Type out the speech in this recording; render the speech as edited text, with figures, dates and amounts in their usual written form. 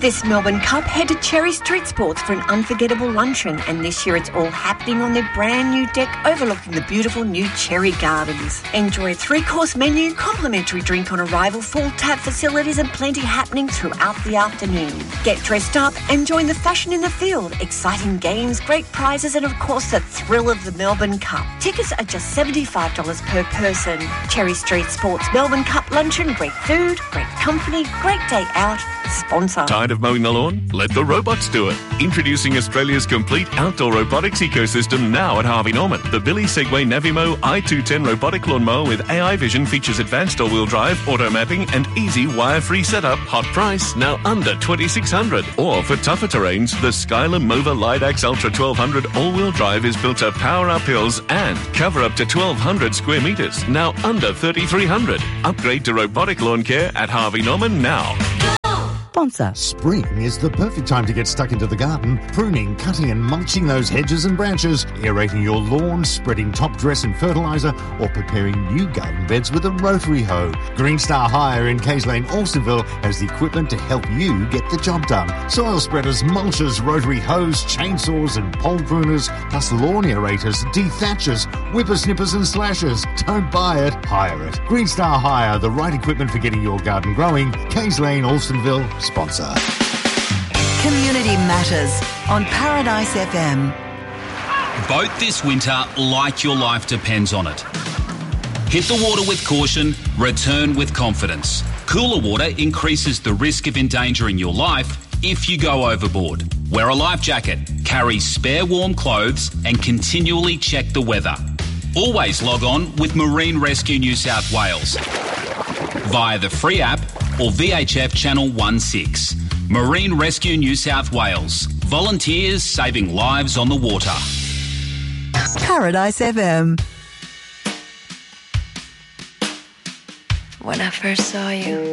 This Melbourne Cup, head to Cherry Street Sports for an unforgettable luncheon, and this year it's all happening on their brand new deck overlooking the beautiful new Cherry Gardens. Enjoy a 3-course menu, complimentary drink on arrival, full tap facilities and plenty happening throughout the afternoon. Get dressed up and join the fashion in the field, exciting games, great prizes and of course the thrill of the Melbourne Cup. Tickets are just $75 per person. Cherry Street Sports Melbourne Cup luncheon, great food, great company, great day out. Sponsor. Tired of mowing the lawn? Let the robots do it. Introducing Australia's complete outdoor robotics ecosystem now at Harvey Norman. The Billy Segway Navimo i210 robotic lawnmower with AI vision features advanced all-wheel drive, auto mapping and easy wire-free setup. Hot price, now under $2,600. Or for tougher terrains, the Skyler Mova Lidax Ultra 1200 all-wheel drive is built to power up hills and cover up to 1,200 square metres, now under $3,300. Upgrade to robotic lawn care at Harvey Norman now. Sponsor. Spring is the perfect time to get stuck into the garden, pruning, cutting and mulching those hedges and branches, aerating your lawn, spreading top dress and fertiliser, or preparing new garden beds with a rotary hoe. Green Star Hire in Kays Lane, Alstonville has the equipment to help you get the job done. Soil spreaders, mulchers, rotary hoes, chainsaws and pole pruners, plus lawn aerators, dethatchers, whippersnippers and slashers. Don't buy it, hire it. Green Star Hire, the right equipment for getting your garden growing. Kays Lane, Alstonville. Sponsor. Community Matters on Paradise FM. Boat this winter like your life depends on it. Hit the water with caution, return with confidence. Cooler water increases the risk of endangering your life if you go overboard. Wear a life jacket, carry spare warm clothes and continually check the weather. Always log on with Marine Rescue New South Wales via the free app or VHF Channel 16. Marine Rescue New South Wales. Volunteers saving lives on the water. Paradise FM. When I first saw you,